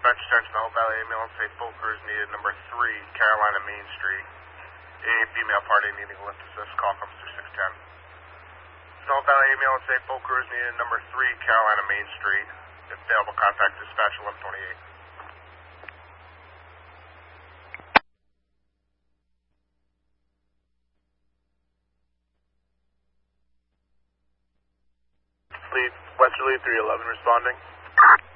dispatch attention, Hope Valley ambulance, safe boat crews needed, number 3, Carolina Main Street. A female party needing lift assist, call comes through 610. Hope Valley ambulance, safe boat crews needed, number 3, Carolina Main Street. If available, contact dispatch 1128. Westerly 311 responding.